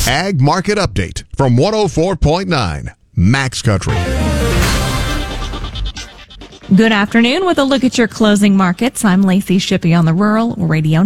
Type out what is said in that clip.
Ag Market Update from 104.9 Max Country. Good afternoon with a look at your closing markets. I'm Lacey Shippey on the Rural Radio